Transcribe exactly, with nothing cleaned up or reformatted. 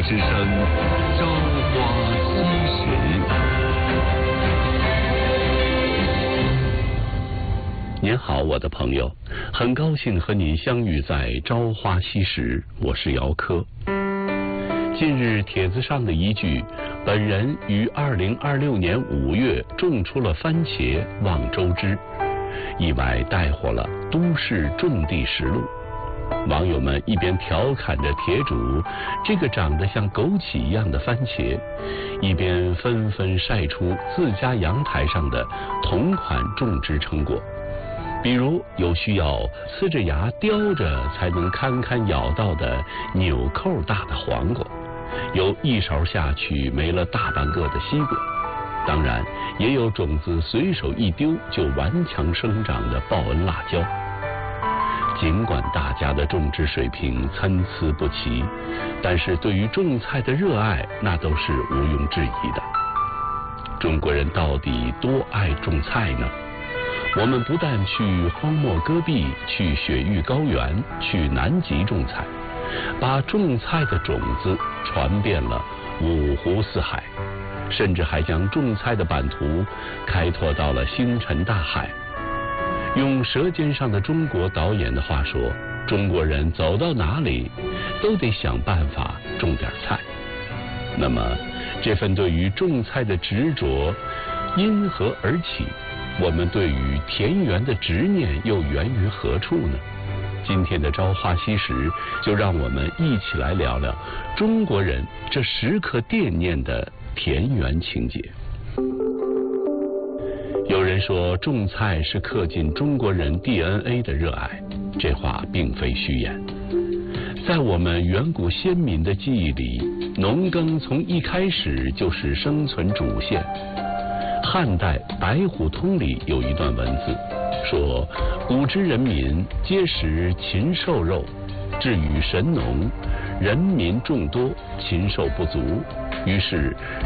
之声《朝花夕拾》。您好，我的朋友，很高兴和您相遇在《朝花夕拾》，我是姚科。近日帖子上的一句“本人于二零二六年五月种出了番茄，望周知”，意外带火了都市种地实录。网友们一边调侃着帖主这个长得像枸杞一样的番茄，一边纷纷晒出自家阳台上的同款种植成果。比如有需要呲着牙叼着才能堪堪咬到的纽扣大的黄瓜，有一勺下去没了大半个的西瓜，当然也有种子随手一丢就顽强生长的报恩辣椒。尽管大家的种植水平参差不齐，但是对于种菜的热爱那都是毋庸置疑的。中国人到底多爱种菜呢？我们不但去荒漠戈壁，去雪域高原，去南极种菜，把种菜的种子传遍了五湖四海，甚至还将种菜的版图开拓到了星辰大海。用《舌尖上的中国》导演的话说，中国人走到哪里都得想办法种点菜。那么这份对于种菜的执着因何而起？我们对于田园的执念又源于何处呢？今天的朝花夕拾，就让我们一起来聊聊中国人这时刻惦念的田园情节。有人说种菜是刻进中国人 D N A 的热爱，这话并非虚言。在我们远古先民的记忆里，农耕从一开始就是生存主线。汉代《白虎通》里有一段文字说，古之人民皆食禽兽肉，至于神农，人民众多，禽兽不足，于是